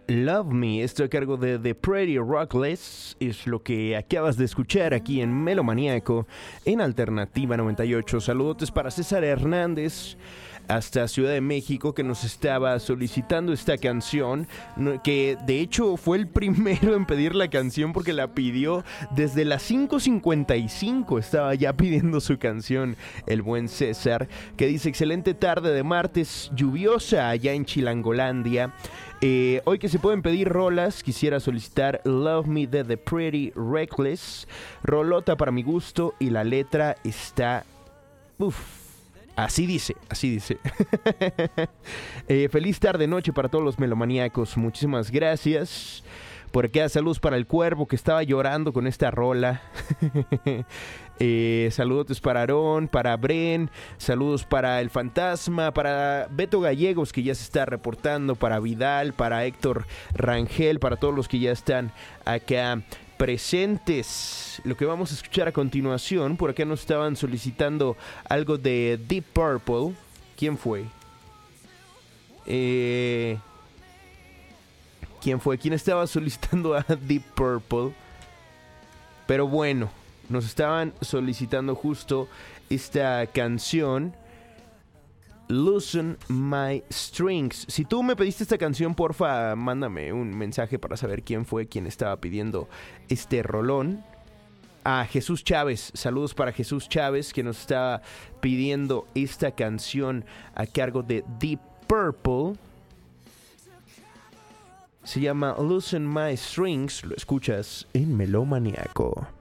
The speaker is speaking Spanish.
Love Me, esto a cargo de The Pretty Reckless, es lo que acabas de escuchar aquí en Melomaníaco, en Alternativa 98. Saludotes para César Hernández, hasta Ciudad de México, que nos estaba solicitando esta canción, que de hecho fue el primero en pedir la canción porque la pidió desde las 5:55, estaba ya pidiendo su canción, el buen César, que dice: excelente tarde de martes lluviosa allá en Chilangolandia. Hoy que se pueden pedir rolas, quisiera solicitar Love Me de The Pretty Reckless, rolota para mi gusto, y la letra está... Así dice. Feliz tarde noche para todos los melomaníacos. Muchísimas gracias. Por acá saludos para el Cuervo, que estaba llorando con esta rola. Saludos para Aarón, para Bren. Saludos para el Fantasma, para Beto Gallegos, que ya se está reportando, para Vidal, para Héctor Rangel, para todos los que ya están acá presentes. Lo que vamos a escuchar a continuación, por acá nos estaban solicitando algo de Deep Purple. ¿Quién fue? ¿Quién fue? ¿Quién estaba solicitando a Deep Purple? Pero bueno, nos estaban solicitando justo esta canción, Loosen My Strings. Si tú me pediste esta canción, porfa, mándame un mensaje para saber quién fue quien estaba pidiendo este rolón. A Jesús Chávez, saludos para Jesús Chávez, que nos estaba pidiendo esta canción a cargo de Deep Purple. Se llama Loosen My Strings. Lo escuchas en Melomaníaco.